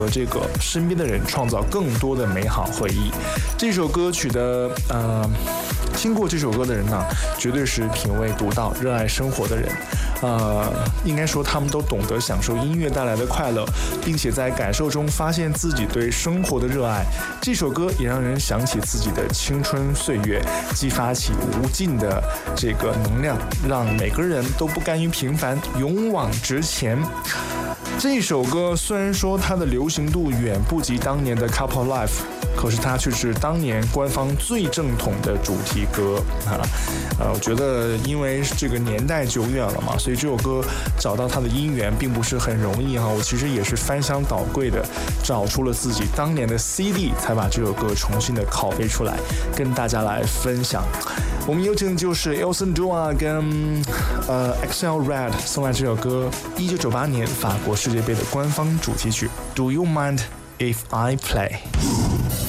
和这个身边的人创造更多的美好回忆。这首歌曲的听过这首歌的人呢，绝对是品味独到、热爱生活的人。应该说他们都懂得享受音乐带来的快乐，并且在感受中发现自己对生活的热爱。这首歌也让人想起自己的青春岁月，激发起无尽的这个能量，让每个人都不甘于平凡，勇往直前。这首歌虽然说它的流行度远不及当年的 Couple Life， 可是它却是当年官方最正统的主题歌我觉得因为这个年代久远了嘛，所以这首歌找到它的音源并不是很容易我其实也是翻箱倒柜的找出了自己当年的 CD， 才把这首歌重新的拷贝出来跟大家来分享。我们有请就是 Elson Dua 跟XL Red 送来这首歌，1998年法国世界杯的官方主题曲 Do You Mind If I Play。